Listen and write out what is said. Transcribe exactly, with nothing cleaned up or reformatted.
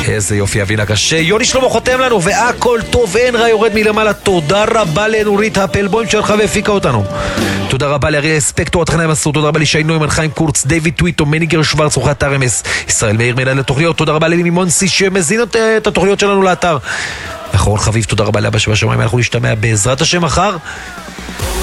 איזה יופי, אבינה קשה. יוני שלמה חותם לנו, והכל טוב, אין רע יורד מלמעלה. תודה רבה לנורית הפלבוים שלך והפיקה אותנו. תודה רבה לאריה ספקטור, התכנאי מסור. תודה רבה לשי נוימן, חיים קורץ, דיוויד טוויטו, מניגר שוורץ, עורכי אתר אמס, ישראל מאיר מנהל לתוכניות. תודה רבה ללימי מונסי שמזין את התוכניות שלנו לאתר. אחרון חביב, תודה רבה לאבא שבשמיים. אנחנו נשתמע בעזרת השם מחר.